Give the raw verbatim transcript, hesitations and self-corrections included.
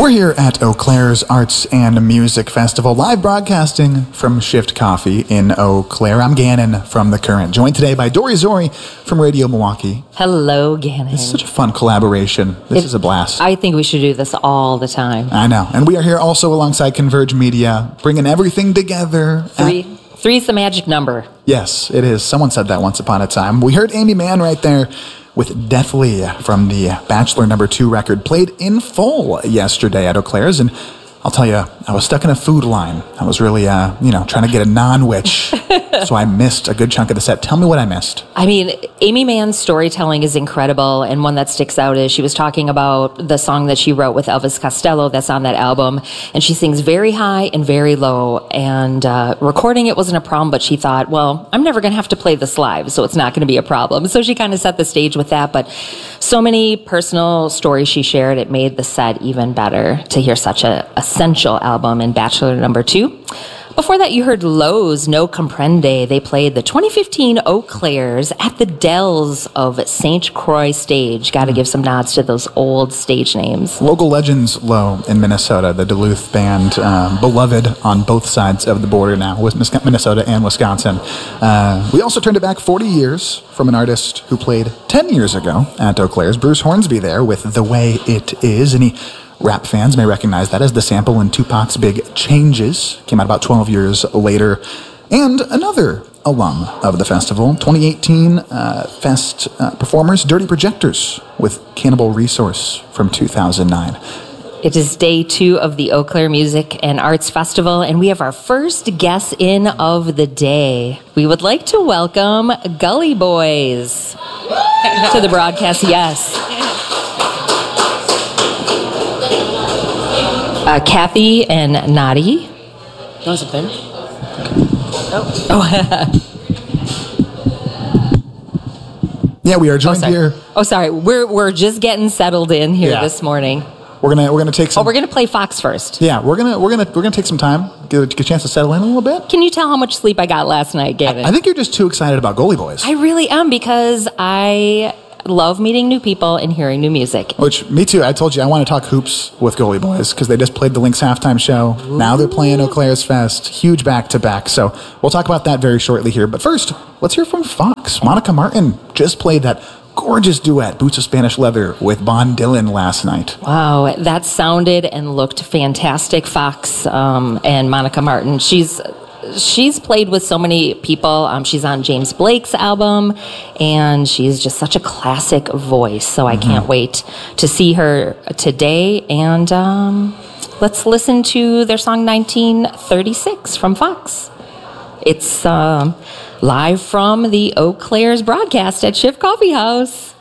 We're here at Eau Claire's Arts and Music Festival, live broadcasting from Shift Coffee in Eau Claire. I'm Gannon from The Current, joined today by Dory Zori from Radio Milwaukee. Hello, Gannon. This is such a fun collaboration. This it, is a blast. I think we should do this all the time. I know. And we are here also alongside Converge Media, bringing everything together. Three. At- Three's the magic number. Yes, it is. Someone said that once upon a time. We heard Amy Mann right there with Deathly from the Bachelor number two record, played in full yesterday at Eau Claire's. And I'll tell you, I was stuck in a food line. I was really, uh, you know, trying to get a non-witch. So I missed a good chunk of the set. Tell me what I missed. I mean, Amy Mann's storytelling is incredible. And one that sticks out is she was talking about the song that she wrote with Elvis Costello that's on that album. And she sings very high and very low. And uh, recording it wasn't a problem, but she thought, well, I'm never going to have to play this live, so it's not going to be a problem. So she kind of set the stage with that. But so many personal stories she shared, it made the set even better to hear such a essential album in Bachelor number two. Before that, you heard Lowe's No Comprende. They played the twenty fifteen Eau Claire's at the Dells of Saint Croix Stage. Got to give some nods to those old stage names. Local legends, Lowe, in Minnesota, the Duluth band, uh, beloved on both sides of the border now, with Minnesota and Wisconsin. Uh, we also turned it back forty years from an artist who played ten years ago at Eau Claire's. Bruce Hornsby there with The Way It Is, and he rap fans may recognize that as the sample in Tupac's Big Changes. Came out about twelve years later. And another alum of the festival, twenty eighteen uh, Fest uh, performers, Dirty Projectors with Cannibal Resource from two thousand nine. It is day two of the Eau Claire Music and Arts Festival, and we have our first guest in of the day. We would like to welcome Gully Boys to the broadcast. Yes. Uh, Kathy and Nadi. No, is it there? Oh. oh. Yeah, we are joined oh, here. Oh, sorry. We're we're just getting settled in here yeah. this morning. We're gonna we're gonna take some. Oh, we're gonna play Fox first. Yeah, we're gonna we're gonna we're gonna take some time, get, get a chance to settle in a little bit. Can you tell how much sleep I got last night, Gavin? I, I think you're just too excited about Goalie Boys. I really am, because I love meeting new people and hearing new music. Which, me too. I told you I want to talk hoops with Goalie Boys because they just played the Lynx halftime show. Ooh. Now they're playing Eau Claire's Fest. Huge back-to-back. So we'll talk about that very shortly here. But first, let's hear from Fox. Monica Martin just played that gorgeous duet, Boots of Spanish Leather, with Bon Dylan last night. Wow, that sounded and looked fantastic, Fox. Um, and Monica Martin, she's... She's played with so many people. Um, she's on James Blake's album, and she's just such a classic voice. So I mm-hmm. can't wait to see her today. And um, let's listen to their song nineteen thirty-six from Fox. It's um, live from the Eau Claire's broadcast at Shift Coffee House.